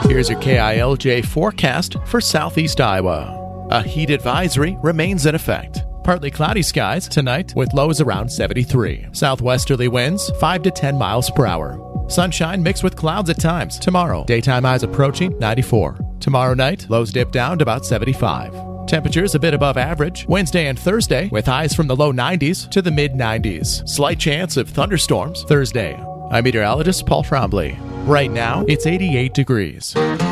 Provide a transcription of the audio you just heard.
Here's your KILJ forecast for southeast Iowa. A heat advisory remains in effect. Partly cloudy skies tonight with lows around 73. Southwesterly winds 5 to 10 miles per hour. Sunshine mixed with clouds at times. Tomorrow, daytime highs approaching 94. Tomorrow night, lows dip down to about 75. Temperatures a bit above average Wednesday and Thursday with highs from the low 90s to the mid 90s. Slight chance of thunderstorms Thursday. I'm meteorologist Paul Trombley. Right now, it's 88 degrees.